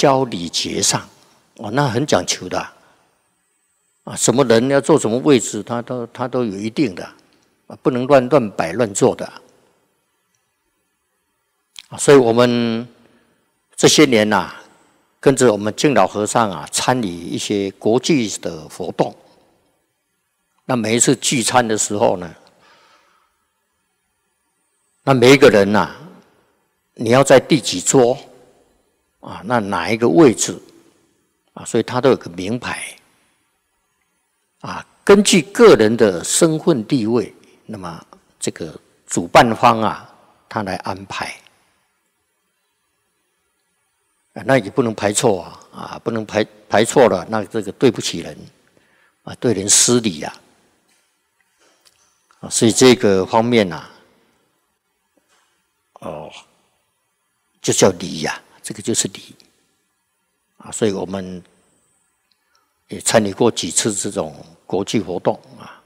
交礼节上，那很讲求的什么人要坐什么位置，他都有一定的不能乱摆乱坐的所以我们这些年跟着我们敬老和尚参与一些国际的活动。那每一次聚餐的时候呢，那每一个人你要在第几桌那哪一个位置所以他都有个名牌根据个人的身份地位，那么这个主办方他来安排那也不能排错不能排错了，那这个对不起人对人失礼所以这个方面就叫礼这个就是礼所以我们也参与过几次这种国际活动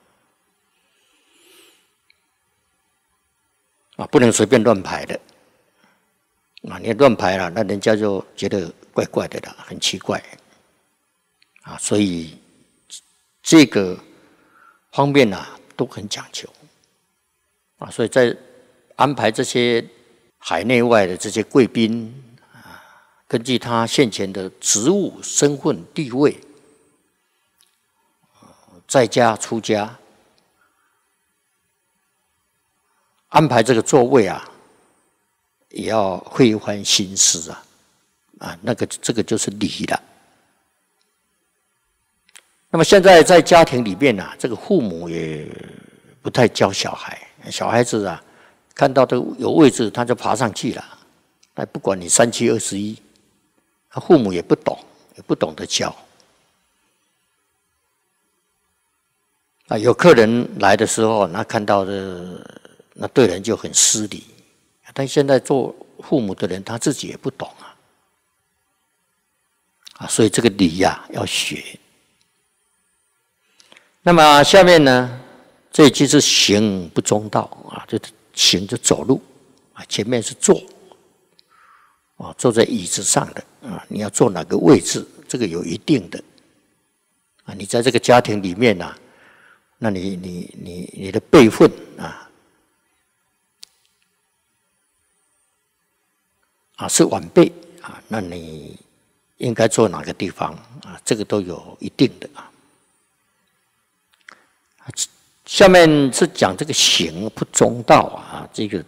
不能随便乱排的你乱排了，那人家就觉得怪怪的了，很奇怪所以这个方面都很讲究所以在安排这些海内外的这些贵宾根据他现前的职务、身份、地位，在家出家，安排这个座位也要费一番心思这个就是礼了。那么现在在家庭里面这个父母也不太教小孩，小孩子看到的有位置他就爬上去了，不管你37、21，父母也不懂，也不懂得教有客人来的时候，那看到的那对人就很失礼，但现在做父母的人他自己也不懂所以这个礼要学。那么下面呢，这就是行不中道就行就走路前面是坐坐在椅子上的你要坐哪个位置，这个有一定的你在这个家庭里面那你的辈分是晚辈那你应该坐哪个地方这个都有一定的下面是讲这个行不中道这个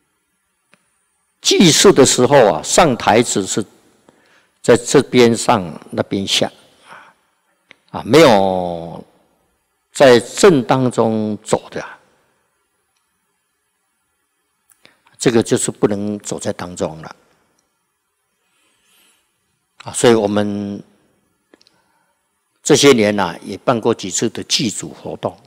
祭祀的时候上台子是在这边上那边下没有在正当中走的这个就是不能走在当中了所以我们这些年也办过几次的祭祖活动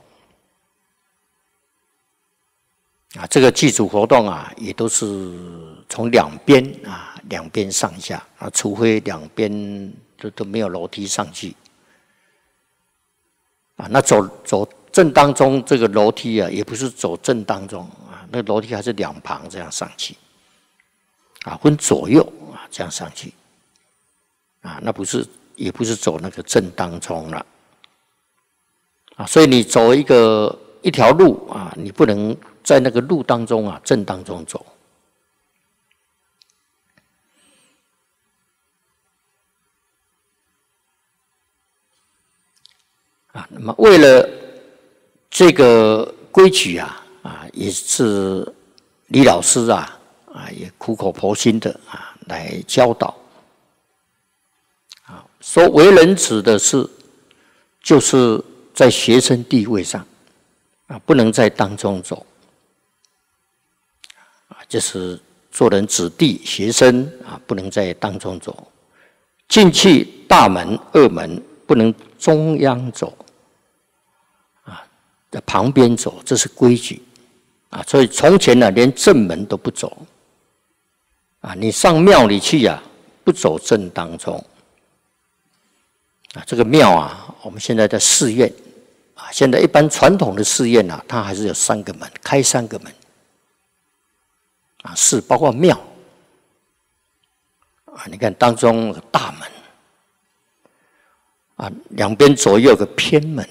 这个祭祖活动也都是从两边上下除非两边都没有楼梯上去那走正当中这个楼梯也不是走正当中那楼梯还是两旁这样上去分左右这样上去那也不是走那个正当中了所以你走一条路你不能在那个路当中正当中走那么为了这个规矩也是李老师也苦口婆心的来教导说为人子的是就是在学生地位上不能在当中走就是做人子弟学生不能在当中走进去大门二门不能中央走在旁边走，这是规矩所以从前连正门都不走你上庙里去不走正当中这个庙我们现在在寺院现在一般传统的寺院它还是有3个门，开3个门寺包括庙啊，你看当中有大门，啊，两边左右有个偏门，